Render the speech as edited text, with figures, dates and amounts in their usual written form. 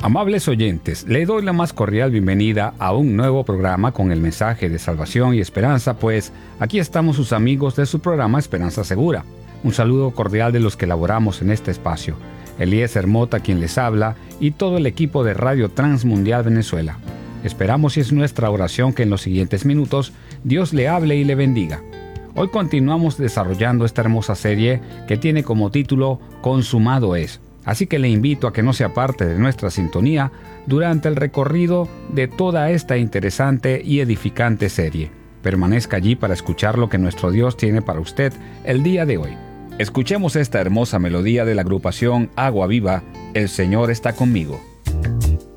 Amables oyentes, le doy la más cordial bienvenida a un nuevo programa con el mensaje de salvación y esperanza, pues aquí estamos sus amigos de su programa Esperanza Segura. Un saludo cordial de los que laboramos en este espacio. Eliezer Mota quien les habla y todo el equipo de Radio Transmundial Venezuela. Esperamos y es nuestra oración que en los siguientes minutos Dios le hable y le bendiga. Hoy continuamos desarrollando esta hermosa serie que tiene como título Consumado es. Así que le invito a que no se aparte de nuestra sintonía durante el recorrido de toda esta interesante y edificante serie. Permanezca allí para escuchar lo que nuestro Dios tiene para usted el día de hoy. Escuchemos esta hermosa melodía de la agrupación Agua Viva, El Señor está conmigo.